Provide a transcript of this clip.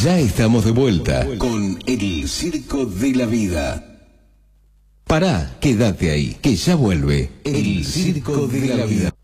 Ya estamos de vuelta con El Circo de la Vida. Pará, quédate ahí, que ya vuelve El Circo de la Vida.